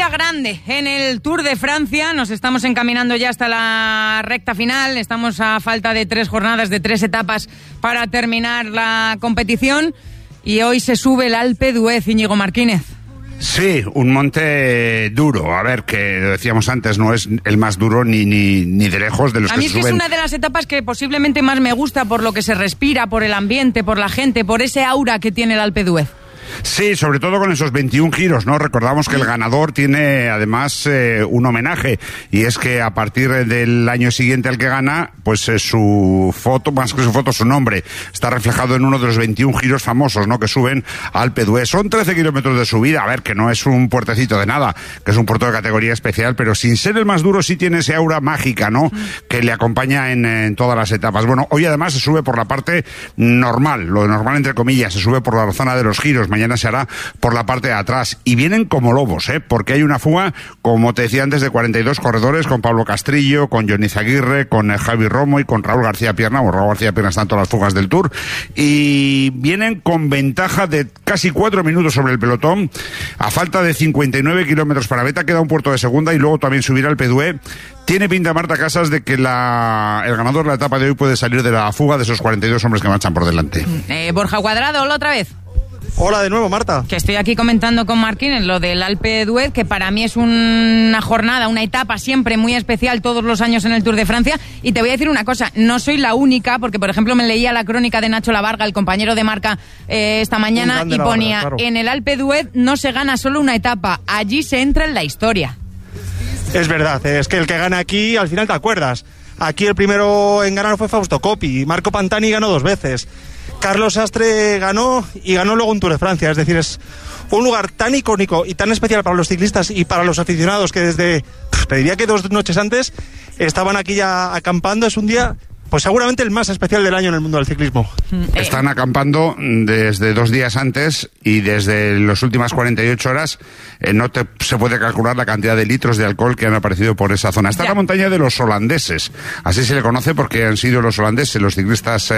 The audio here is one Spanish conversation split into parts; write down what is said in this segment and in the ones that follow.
día grande en el Tour de Francia. Nos estamos encaminando ya hasta la recta final. Estamos a falta de 3 jornadas, de 3 etapas para terminar la competición. Y hoy se sube el Alpe d'Huez, Íñigo Martínez. Sí, un monte duro. A ver, que lo decíamos antes, no es el más duro ni de lejos de los que se suben. A mí es que es una de las etapas que posiblemente más me gusta por lo que se respira, por el ambiente, por la gente, por ese aura que tiene el Alpe d'Huez. Sí, sobre todo con esos 21 giros, ¿no? Recordamos que el ganador tiene además un homenaje, y es que a partir del año siguiente al que gana, pues su foto, más que su foto, su nombre, está reflejado en uno de los 21 giros famosos, ¿no? Que suben al Alpe d'Huez. Son 13 kilómetros de subida, a ver, que no es un puertecito de nada, que es un puerto de categoría especial, pero sin ser el más duro sí tiene ese aura mágica, ¿no? Que le acompaña en todas las etapas. Bueno, hoy además se sube por la parte normal, lo normal entre comillas, se sube por la zona de los giros. Mañana se hará por la parte de atrás, y vienen como lobos, porque hay una fuga, como te decía antes, de 42 corredores, con Pablo Castrillo, con Johnny Zaguirre, con Javi Romo y con Raúl García Pierna. Raúl García Pierna está en todas las fugas del Tour, y vienen con ventaja de casi 4 minutos sobre el pelotón, a falta de 59 kilómetros para meta. Queda un puerto de segunda y luego también subirá al Alpe d'Huez. Tiene pinta, Marta Casas, de que el ganador de la etapa de hoy puede salir de la fuga de esos 42 hombres que marchan por delante. Borja Cuadrado, hola otra vez. Hola de nuevo, Marta. Que estoy aquí comentando con Martínez lo del Alpe d'Huez, que para mí es una jornada, una etapa siempre muy especial todos los años en el Tour de Francia. Y te voy a decir una cosa, no soy la única, porque por ejemplo me leía la crónica de Nacho Lavarga, el compañero de Marca, esta mañana, y ponía, claro, en el Alpe d'Huez no se gana solo una etapa, allí se entra en la historia. Es verdad, es que el que gana aquí, al final te acuerdas. Aquí el primero en ganar fue Fausto Coppi, Marco Pantani ganó 2 veces. Carlos Sastre ganó luego un Tour de Francia. Es decir, es un lugar tan icónico y tan especial para los ciclistas y para los aficionados que desde, te diría que 2 noches antes, estaban aquí ya acampando. Es un día, pues seguramente el más especial del año en el mundo del ciclismo. Están acampando desde 2 días antes, y desde las últimas 48 horas se puede calcular la cantidad de litros de alcohol que han aparecido por esa zona. Está la montaña de los holandeses, así se le conoce porque han sido los holandeses, los ciclistas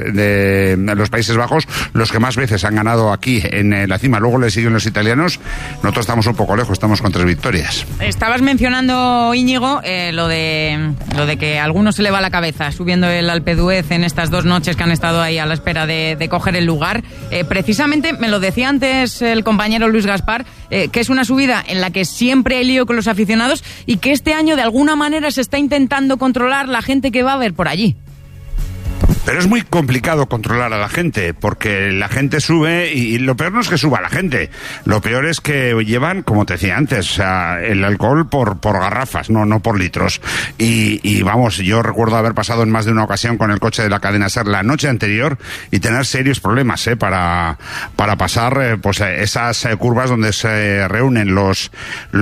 de los Países Bajos, los que más veces han ganado aquí en la cima. Luego le siguen los italianos. Nosotros estamos un poco lejos, estamos con 3 victorias. Estabas mencionando, Íñigo, lo de que a algunos se le va la cabeza subiendo el Alpe d'Huez en estas 2 noches que han estado ahí a la espera de coger el lugar. Precisamente me lo decía antes el compañero Luis Gaspar, que es una subida en la que siempre hay lío con los aficionados, y que este año de alguna manera se está intentando controlar la gente que va a ver por allí. Pero es muy complicado controlar a la gente, porque la gente sube, y lo peor no es que suba la gente, lo peor es que llevan, como te decía antes, o sea, el alcohol por garrafas, no por litros. Y vamos, yo recuerdo haber pasado en más de una ocasión con el coche de la cadena SER la noche anterior y tener serios problemas para pasar pues esas curvas donde se reúnen los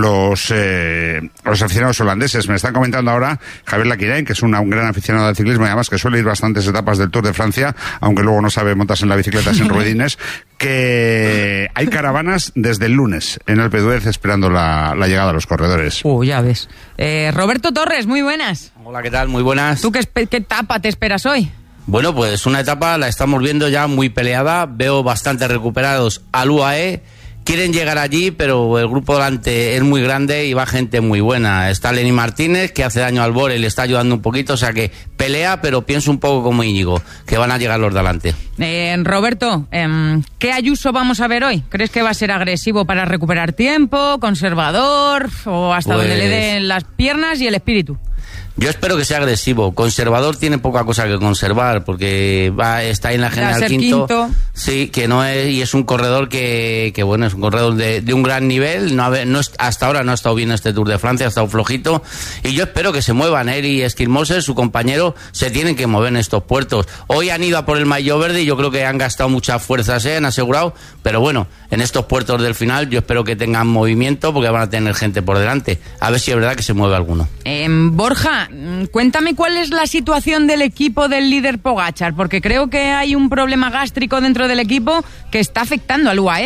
aficionados holandeses. Me están comentando ahora Javier Laquirain, que es un gran aficionado al ciclismo y además que suele ir bastantes etapas del Tour de Francia, aunque luego no sabe montarse en la bicicleta sin ruedines, que hay caravanas desde el lunes en el Alpe d'Huez esperando la llegada de los corredores. Ya ves. Roberto Torres, muy buenas. Hola, ¿qué tal? Muy buenas. ¿Tú qué etapa te esperas hoy? Bueno, pues una etapa la estamos viendo ya muy peleada. Veo bastante recuperados al UAE. Quieren llegar allí, pero el grupo delante es muy grande y va gente muy buena. Está Lenny Martínez, que hace daño al Bora y le está ayudando un poquito, o sea que pelea, pero pienso un poco como Íñigo, que van a llegar los delante. Roberto, ¿qué Ayuso vamos a ver hoy? ¿Crees que va a ser agresivo para recuperar tiempo, conservador, o hasta donde le den las piernas y el espíritu? Yo espero que sea agresivo. Conservador tiene poca cosa que conservar, porque está en la general quinto. Sí, que no es, y es un corredor que bueno, es un corredor de un gran nivel. Hasta ahora no ha estado bien este Tour de Francia, ha estado flojito. Y yo espero que se muevan. Él y Esquilmoser, su compañero, se tienen que mover en estos puertos. Hoy han ido a por el maillot verde y yo creo que han gastado muchas fuerzas, han asegurado. Pero bueno, en estos puertos del final yo espero que tengan movimiento, porque van a tener gente por delante. A ver si es verdad que se mueve alguno. Borja, cuéntame cuál es la situación del equipo del líder Pogačar, porque creo que hay un problema gástrico dentro del equipo que está afectando al UAE, ¿no?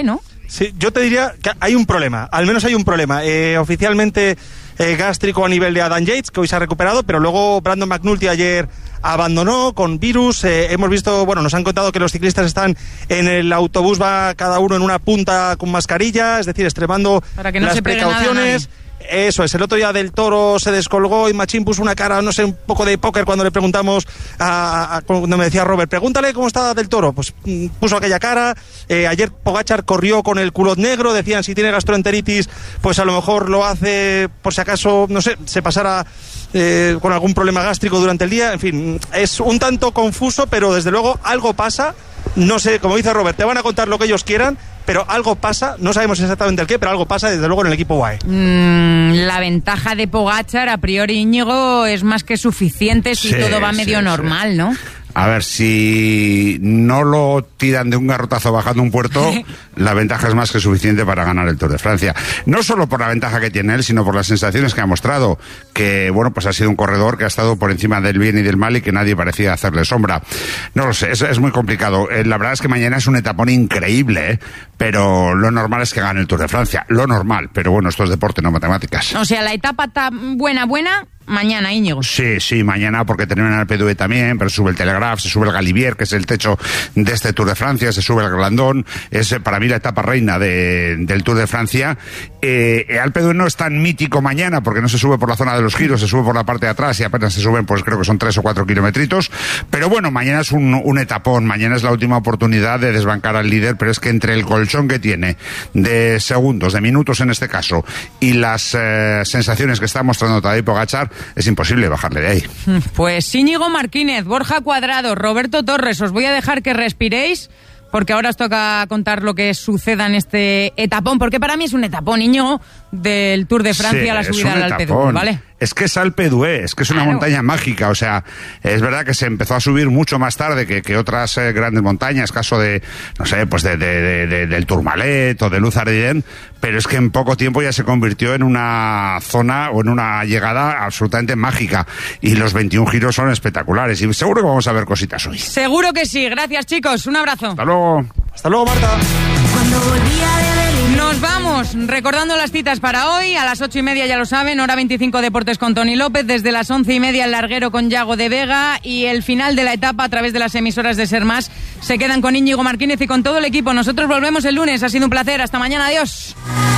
Sí, yo te diría que hay un problema, al menos hay un problema. Oficialmente gástrico a nivel de Adam Yates, que hoy se ha recuperado, pero luego Brandon McNulty ayer abandonó con virus. Hemos visto, nos han contado que los ciclistas están en el autobús, va cada uno en una punta con mascarilla, es decir, extremando para que no las se precauciones. Eso es, el otro día Del Toro se descolgó y Machín puso una cara, no sé, un poco de póker cuando le preguntamos, cuando me decía Robert, pregúntale cómo está Del Toro, pues puso aquella cara. Ayer Pogačar corrió con el culot negro, decían si tiene gastroenteritis, pues a lo mejor lo hace por si acaso, no sé, se pasara con algún problema gástrico durante el día. En fin, es un tanto confuso, pero desde luego algo pasa. No sé, como dice Robert, te van a contar lo que ellos quieran, pero algo pasa, no sabemos exactamente el qué, pero algo pasa desde luego en el equipo UAE. La ventaja de Pogačar, a priori, Íñigo, es más que suficiente si todo va medio normal, ¿no? A ver, si no lo tiran de un garrotazo bajando un puerto, la ventaja es más que suficiente para ganar el Tour de Francia. No solo por la ventaja que tiene él, sino por las sensaciones que ha mostrado, que, pues ha sido un corredor que ha estado por encima del bien y del mal y que nadie parecía hacerle sombra. No lo sé, es muy complicado. La verdad es que mañana es un etapón increíble, pero lo normal es que gane el Tour de Francia. Lo normal, pero bueno, esto es deporte, no matemáticas. O sea, la etapa está buena, mañana, Íñigo. Sí, mañana, porque terminan el PDV también, pero sube el Telegraph, se sube el Galibier, que es el techo de este Tour de Francia, se sube el Glandón, es para mí la etapa reina del Tour de Francia. El PDV no es tan mítico mañana, porque no se sube por la zona de los giros, se sube por la parte de atrás y apenas se suben, pues creo que son 3 o 4 kilometritos, pero bueno, mañana es un etapón, mañana es la última oportunidad de desbancar al líder, pero es que entre el colchón que tiene, de segundos, de minutos en este caso, y las sensaciones que está mostrando Tadej Pogačar, es imposible bajarle de ahí. Pues Íñigo Martínez, Borja Cuadrado, Roberto Torres, os voy a dejar que respiréis, porque ahora os toca contar lo que suceda en este etapón, porque para mí es un etapón, Íñigo, del Tour de Francia, la subida al Alpe d'Huez, ¿vale? Es que es Alpe d'Huez, es que es una montaña mágica, o sea, es verdad que se empezó a subir mucho más tarde que otras grandes montañas, caso de, no sé, pues del Tourmalet o de Luz Ardiden, pero es que en poco tiempo ya se convirtió en una zona o en una llegada absolutamente mágica, y los 21 giros son espectaculares, y seguro que vamos a ver cositas hoy. Seguro que sí, gracias chicos, un abrazo. Hasta luego. Hasta luego, Marta. Cuando volvía de Berlín. Nos vamos, recordando las citas para hoy, a las 8:30 ya lo saben, hora 25 Deportes con Toni López, desde las 11:30 el larguero con Yago de Vega, y el final de la etapa a través de las emisoras de Ser Más se quedan con Íñigo Martínez y con todo el equipo. Nosotros volvemos el lunes, ha sido un placer, hasta mañana, adiós.